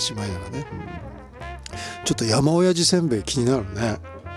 シマエナガね、ちょっと山親父せんべい気になるね。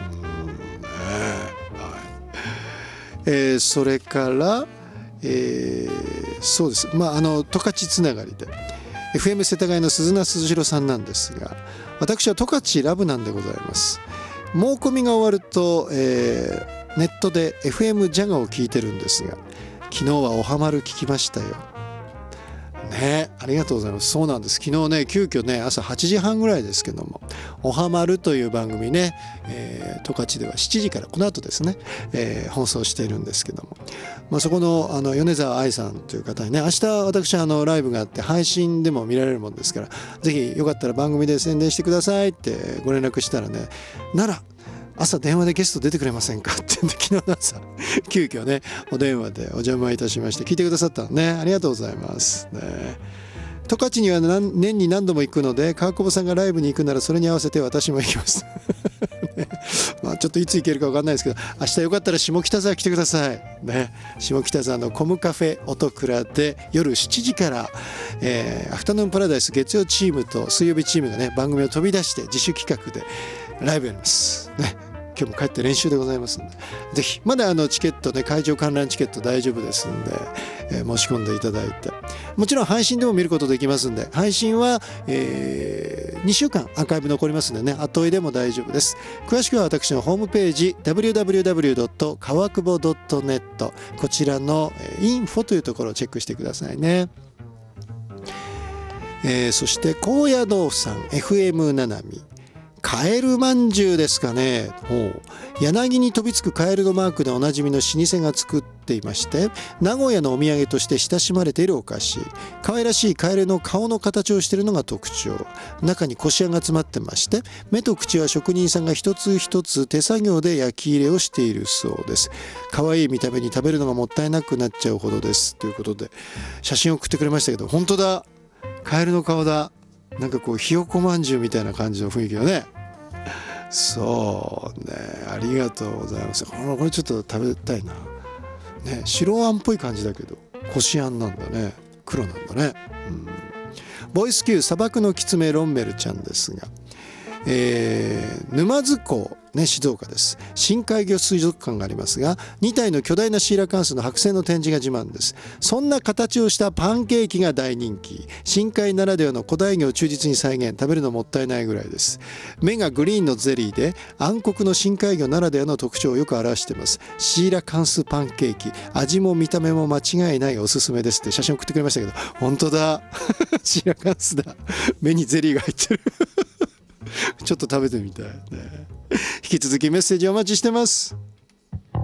それから、そうです、十勝つながりで FM 世田谷の鈴名鈴代さんなんですが、私は十勝ラブなんでございます。猛コミが終わると、ネットで FM ジャガを聞いてるんですが、昨日はおはまる聞きましたよね。ありがとうございます。そうなんです。昨日ね、急遽ね、朝8時半ぐらいですけども、おはまるという番組ね、十勝では7時からこの後ですね、放送しているんですけども、そこの米沢愛さんという方にね、明日私ライブがあって配信でも見られるもんですから、ぜひよかったら番組で宣伝してくださいってご連絡したらね、なら朝電話でゲスト出てくれませんかって言って、昨日の朝急遽ねお電話でお邪魔いたしまして、聞いてくださったのね、ありがとうございますね。十勝には年に何度も行くので、川久保さんがライブに行くならそれに合わせて私も行きますね、ちょっといつ行けるか分かんないですけど、明日よかったら下北沢来てくださいね。下北沢のコムカフェ音倉で夜7時から、アフタヌーンパラダイス月曜チームと水曜日チームがね番組を飛び出して自主企画でライブやりますね。今日も帰って練習でございますので、ぜひまだチケットね、会場観覧チケット大丈夫ですんで、申し込んでいただいて、もちろん配信でも見ることできますんで、配信は、2週間アーカイブ残りますんでね、後追いでも大丈夫です。詳しくは私のホームページ www. 川久保 .net、 こちらのインフォというところをチェックしてくださいね。そして高野豆腐さん FM ななみ、カエルまんじゅうですかね。柳に飛びつくカエルのマークでおなじみの老舗が作っていまして、名古屋のお土産として親しまれているお菓子。可愛らしいカエルの顔の形をしているのが特徴。中にこしあんが詰まってまして、目と口は職人さんが一つ一つ手作業で焼き入れをしているそうです。可愛い見た目に食べるのがもったいなくなっちゃうほどですということで、写真を送ってくれましたけど、本当だ、カエルの顔だ。なんかこうひよこまんじゅうみたいな感じの雰囲気だね。そうね、ありがとうございます。これちょっと食べたいな、ね、白あんっぽい感じだけどこしあんなんだね、黒なんだね。ボイス級砂漠のキツメロンメルちゃんですが、沼津港ね、静岡です。深海魚水族館がありますが、2体の巨大なシーラカンスの剥製の展示が自慢です。そんな形をしたパンケーキが大人気。深海ならではの古代魚を忠実に再現、食べるのもったいないぐらいです。目がグリーンのゼリーで暗黒の深海魚ならではの特徴をよく表しています。シーラカンスパンケーキ、味も見た目も間違いない、おすすめですって写真送ってくれましたけど、本当だシーラカンスだ、目にゼリーが入ってるちょっと食べてみたいね。引き続きメッセージお待ちしてます。